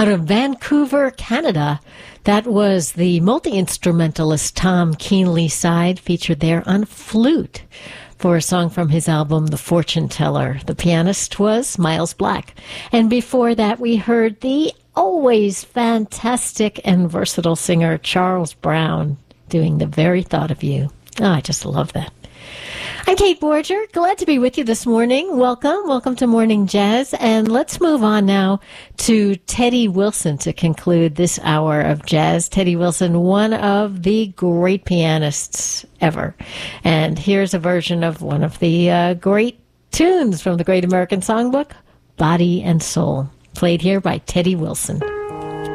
out of Vancouver, Canada. That was the multi-instrumentalist Tom Keenly side featured there on flute for a song from his album, The Fortune Teller. The pianist was Miles Black. And before that, we heard the always fantastic and versatile singer Charles Brown doing The Very Thought of You. Oh, I just love that. I'm Kate Borger. Glad to be with you this morning. Welcome to Morning Jazz. And let's move on now to Teddy Wilson to conclude this hour of jazz. Teddy Wilson, one of the great pianists ever. And here's a version of one of the great tunes from the Great American Songbook, Body and Soul, played here by Teddy Wilson.